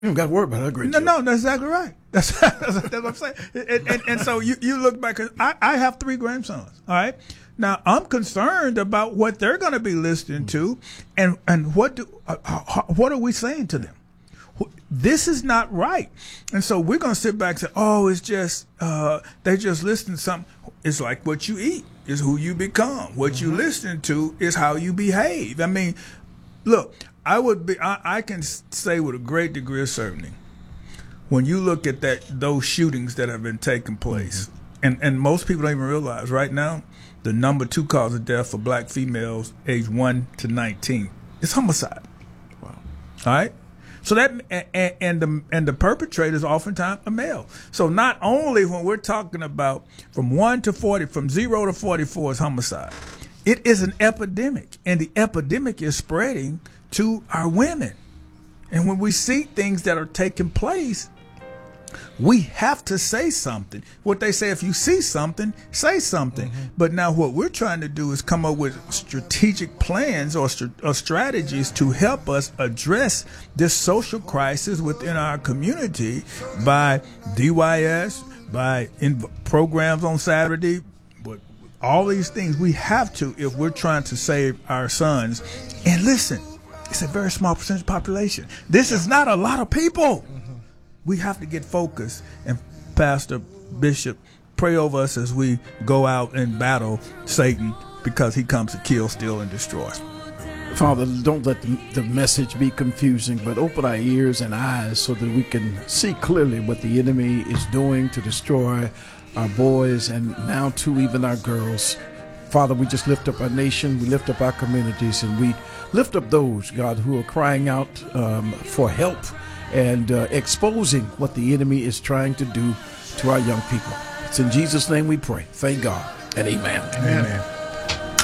You don't got to worry about her grandchildren. No, that's exactly right. That's what I'm saying. And so you look back. I have 3 grandsons. All right. Now I'm concerned about what they're going to be listening to, and what are we saying to them? This is not right. And so we're going to sit back and say, oh, it's just they just listen to something. It's like what you eat is who you become. What you listen to is how you behave. I mean, look, I can say with a great degree of certainty, when you look at those shootings that have been taking place, and most people don't even realize right now, the number 2 cause of death for black females age 1 to 19 is homicide. Wow. All right. So that and the perpetrator is oftentimes a male. So not only when we're talking about from 1 to 40, from 0 to 44 is homicide, it is an epidemic, and the epidemic is spreading to our women. And when we see things that are taking place, we have to say something. What they say, if you see something, say something. But now what we're trying to do is come up with strategic plans or strategies to help us address this social crisis within our community by DYS, by programs on Saturday, but all these things we have to if we're trying to save our sons. And listen, it's a very small percentage of the population. This is not a lot of people. We have to get focused, and Pastor, Bishop, pray over us as we go out and battle Satan, because he comes to kill, steal, and destroy. Father, don't let the message be confusing, but open our ears and eyes so that we can see clearly what the enemy is doing to destroy our boys and now too even our girls. Father, we just lift up our nation, we lift up our communities, and we lift up those, God, who are crying out for help and exposing what the enemy is trying to do to our young people. It's in Jesus' name we pray. Thank God and amen. Amen.